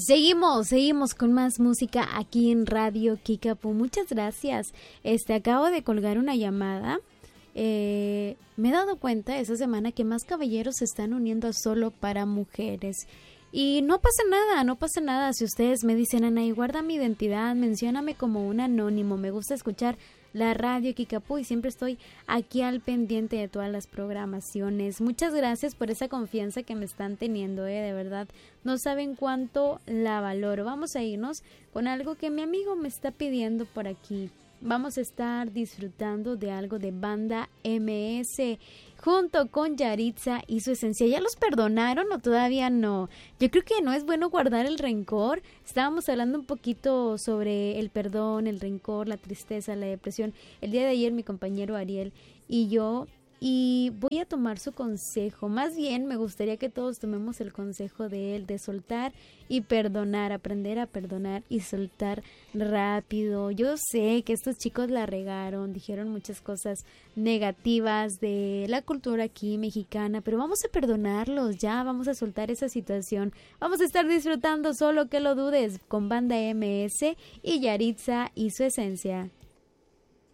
Seguimos con más música aquí en Radio Kikapu. Muchas gracias. Acabo de colgar una llamada. Me he dado cuenta esa semana que más caballeros se están uniendo a Solo para Mujeres. Y no pasa nada. Si ustedes me dicen, Anaí, guarda mi identidad, mencióname como un anónimo. Me gusta escuchar la Radio Kikapu y siempre estoy aquí al pendiente de todas las programaciones. Muchas gracias por esa confianza que me están teniendo, de verdad. No saben cuánto la valoro. Vamos a irnos con algo que mi amigo me está pidiendo por aquí. Vamos a estar disfrutando de algo de Banda MS junto con Yaritza y Su Esencia. ¿Ya los perdonaron o todavía no? Yo creo que no es bueno guardar el rencor. Estábamos hablando un poquito sobre el perdón, el rencor, la tristeza, la depresión. El día de ayer mi compañero Ariel y yo, y voy a tomar su consejo. Más bien me gustaría que todos tomemos el consejo de él, de soltar y perdonar, aprender a perdonar y soltar rápido. Yo sé que estos chicos la regaron, dijeron muchas cosas negativas de la cultura aquí mexicana, pero vamos a perdonarlos, ya vamos a soltar esa situación. Vamos a estar disfrutando, solo que lo dudes, con Banda MS y Yaritza y Su Esencia.